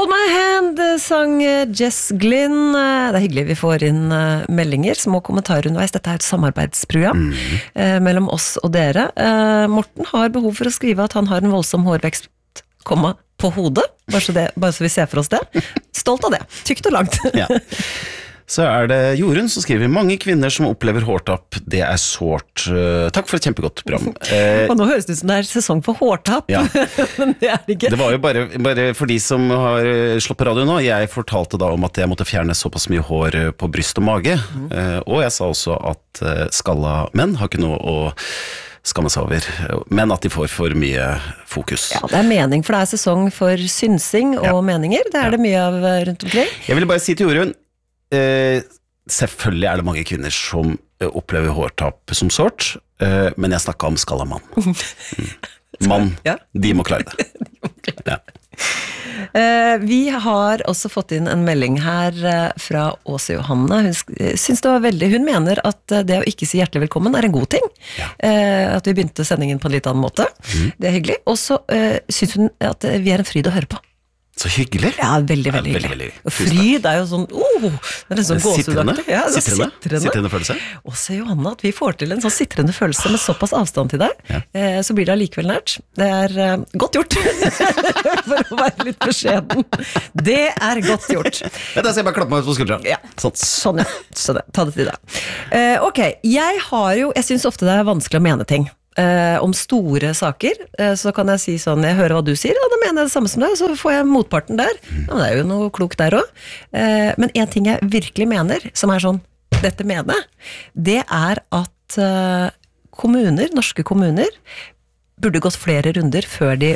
Hold My Hand sang Jess Glynn. Det hyggelig vi får inn meldinger, små kommentarer underveis. Dette et samarbeidsprogram mellom oss og dere. Morten har behov for å skrive at han har en voldsom hårvekst, på hodet. Bare så vi ser for oss det. Stolt av det. Tykt og langt. Ja. Så det Jorunn som skriver mange kvinner som opplever hårtapp, det sårt. Takk for et kjempegodt program. Og nå høres det ut som det sesong for hårtapp. Ja. Men det det ikke. Det var jo bare for de som har slått på radio nå. Jeg fortalte da om at jeg måtte fjerne såpass mye hår på bryst og mage. Og jeg sa også at skalla menn har ikke noe å skamme seg over, men at de får for mye fokus. Ja, det mening, for det sesong for synsing og meninger. Det det mye av rundt omkring. Jeg ville bare si til Jorunn, selvfølgelig det mange kvinner som opplever hårtapp som sårt, men jeg snakket om skalla mann. Mann, de må klare det. Ja. Vi har også fått inn en melding her fra Åse Johanne. Hun mener at det å ikke si hjertelig velkommen en god ting. At vi begynte sendingen på en litt annen måte. Det hyggelig. Og så synes hun at vi en fryd å høre på. Så hyggelig. Ja, veldig hyggelig. Og fryd jo sånn, det sånn gåsehudaktig. Ja, sitrende følelse. Og se Johanna, at vi får til en sånn sitrende følelse med såpass avstand til deg, så blir det allikevel nært. Det godt gjort, for å være litt beskjeden. Det godt gjort. Da skal jeg bare klappe meg ut på skuldra. Ja, sånn ta det til deg. Ok, jeg synes ofte det vanskelig å mene ting. Om store saker, så kan jeg si sånn, jeg hører hva du sier, og da mener jeg det samme som deg, og så får jeg motparten der. Ja, det jo noe klokt der også. Men en ting jeg virkelig mener, som sånn, dette mener, det at kommuner, norske kommuner, burde gått flere runder før de